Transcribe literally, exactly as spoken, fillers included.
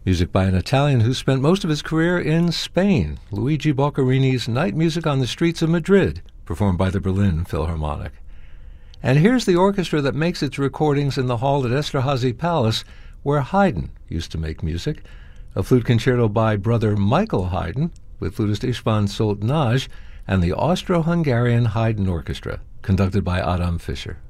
Music by an Italian who spent most of his career in Spain, Luigi Boccherini's Night Music on the Streets of Madrid, performed by the Berlin Philharmonic. And here's the orchestra that makes its recordings in the hall at Esterházy Palace, where Haydn used to make music, a flute concerto by brother Michael Haydn, with flutist István Solt Nagy, and the Austro-Hungarian Haydn Orchestra, conducted by Adam Fischer.